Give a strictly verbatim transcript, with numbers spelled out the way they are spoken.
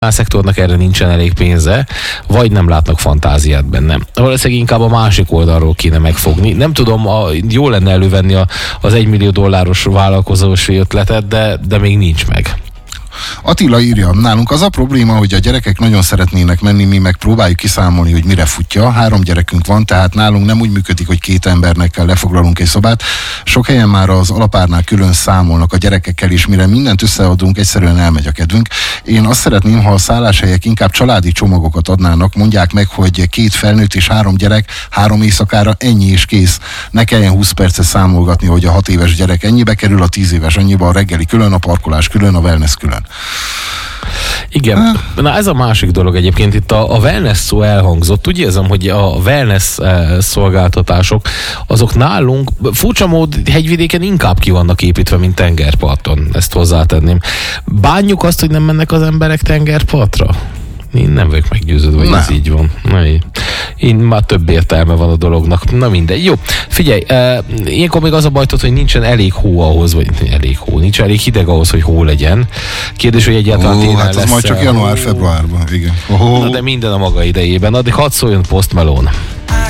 A szektornak erre nincsen elég pénze, vagy nem látnak fantáziát benne. Valószínűleg inkább a másik oldalról kéne megfogni. Nem tudom, a, jó lenne elővenni a, az egymillió dolláros vállalkozós ötletet, de, de még nincs meg. Attila írja, nálunk az a probléma, hogy a gyerekek nagyon szeretnének menni, mi meg próbáljuk kiszámolni, hogy mire futja. Három gyerekünk van, tehát nálunk nem úgy működik, hogy két embernek kell lefoglalunk egy szobát. Sok helyen már az alapárnál külön számolnak a gyerekekkel is, mire mindent összeadunk, egyszerűen elmegy a kedvünk. Én azt szeretném, ha a szálláshelyek inkább családi csomagokat adnának, mondják meg, hogy két felnőtt és három gyerek, három éjszakára ennyi és kész. Ne kelljen húsz percet számolgatni, hogy a hat éves gyerek ennyibe kerül, a tíz éves annyiba, a reggeli külön, a parkolás külön, a wellness külön. Igen, na ez a másik dolog egyébként, itt a, a wellness szó elhangzott, úgy érzem, hogy a wellness szolgáltatások, azok nálunk furcsa mód Hegyvidéken inkább ki vannak építve, mint tengerparton, ezt hozzátenném. Bánjuk azt, hogy nem mennek az emberek tengerpartra? Én nem vagyok meggyőződve, hogy ez így van. Na, így. Én már több értelme van a dolognak. Na mindegy. Jó, figyelj, e, ilyenkor még az a bajtot, hogy nincsen elég hó ahhoz, vagy elég hó, nincs elég hideg ahhoz, hogy hó legyen. Kérdés, hogy egyáltalán Ó, tényleg hát lesz. az majd csak január-februárban, igen. Oh. Na de minden a maga idejében. Addig hadd szóljon Post Malone.